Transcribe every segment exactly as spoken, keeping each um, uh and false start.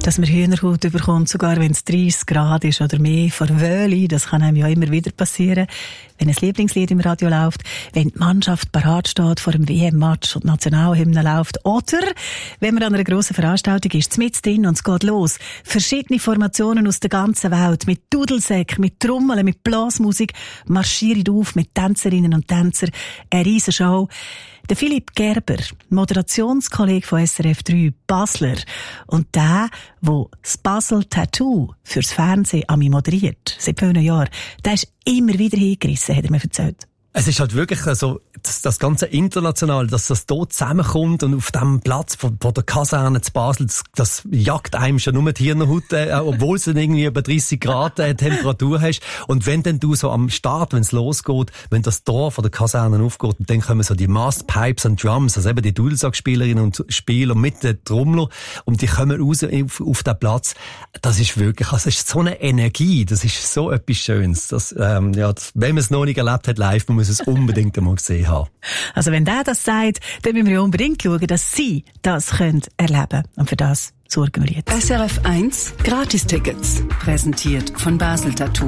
Dass man Hühnerhaut bekommt, sogar wenn es dreißig Grad ist oder mehr, vor Wöhli, das kann einem ja immer wieder passieren. Wenn ein Lieblingslied im Radio läuft, wenn die Mannschaft parat steht vor dem W M-Match und die Nationalhymne läuft, oder wenn man an einer grossen Veranstaltung ist, mitten drin und es geht los. Verschiedene Formationen aus der ganzen Welt, mit Dudelsäck, mit Trommeln, mit Blasmusik, marschieren auf mit Tänzerinnen und Tänzern, eine riesen Show. Der Philipp Gerber, Moderationskollege von S R F drei, Basler, und der, der das Basel Tattoo fürs Fernsehen an mich moderiert, seit vielen Jahren, der ist immer wieder hingerissen, hat er mir erzählt. Es ist halt wirklich so, das, das ganze International, dass das dort zusammenkommt und auf dem Platz von, von der Kaserne zu Basel, das, das jagt einem schon nur die Hirnhaut, äh, obwohl es irgendwie über dreißig Grad äh, Temperatur hast. Und wenn dann du so am Start, wenn es losgeht, wenn das Tor von der Kaserne aufgeht, und dann kommen so die Masked Pipes und Drums, also eben die Dudelsackspielerinnen und Spieler mit den Trommler, und die kommen raus auf, auf den Platz. Das ist wirklich, also es ist so eine Energie, das ist so etwas Schönes. Das, ähm, ja, das, wenn man es noch nicht erlebt hat live, man muss es unbedingt einmal gesehen haben. Also wenn der das sagt, dann müssen wir unbedingt schauen, dass Sie das können erleben. Und für das sorgen wir jetzt. S R F eins Gratistickets. Präsentiert von Basel Tattoo.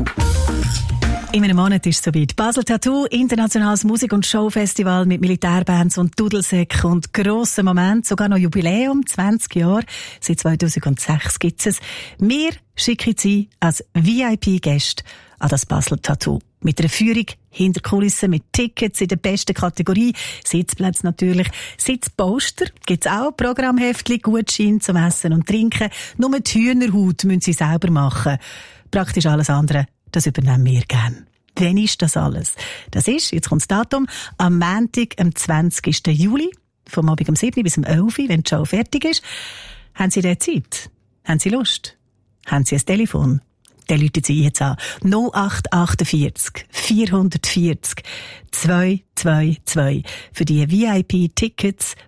In einem Monat ist es soweit. Basel Tattoo, internationales Musik- und Showfestival mit Militärbands und Dudelsäck und grossen Moment, sogar noch Jubiläum, zwanzig Jahre. Seit zweitausendsechs gibt es. Wir schicken Sie als V I P-Gäste an das Basel Tattoo. Mit einer Führung hinter Kulissen, mit Tickets in der besten Kategorie, Sitzplätze natürlich, Sitzposter, gibt's auch, Programmheftchen, Gutschein zum Essen und Trinken. Nur die Hühnerhaut müssen Sie selber machen. Praktisch alles andere, das übernehmen wir gerne. Wann ist das alles? Das ist, jetzt kommt das Datum, am Montag, am zwanzigsten Juli, vom Abend um sieben bis um elf, wenn die Show fertig ist. Haben Sie da Zeit? Haben Sie Lust? Haben Sie ein Telefon? Dann rufen Sie jetzt an. null acht achtundvierzig vierhundertvierzig zwei zwei zwei für die V I P-Tickets